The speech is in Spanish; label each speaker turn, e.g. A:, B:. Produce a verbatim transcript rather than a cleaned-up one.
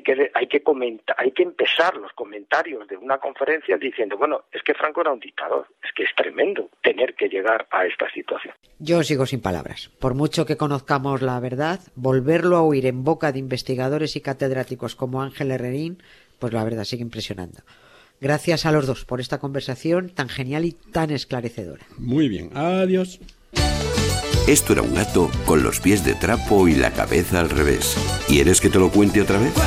A: que hay que comentar, hay que empezar los comentarios de una conferencia diciendo, bueno, es que Franco era un dictador, es que es tremendo tener que llegar a esta situación.
B: Yo sigo sin palabras. Por mucho que conozcamos la verdad, volverlo a oír en boca de investigadores y catedráticos como Ángel Herrerín, pues la verdad sigue impresionando. Gracias a los dos por esta conversación tan genial y tan esclarecedora.
C: Muy bien, adiós.
D: Esto era un gato con los pies de trapo y la cabeza al revés. ¿Quieres que te lo cuente otra vez?